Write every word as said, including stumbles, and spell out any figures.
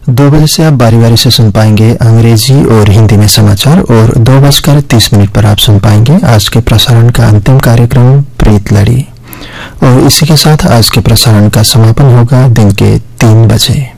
दो बजे से आप बारी बारी से सुन पाएंगे अंग्रेजी और हिंदी में समाचार और दो बजकर तीस मिनट पर आप सुन पाएंगे आज के प्रसारण का अंतिम कार्यक्रम प्रीत लड़ी। और इसी के साथ आज के प्रसारण का समापन होगा दिन के तीन बजे।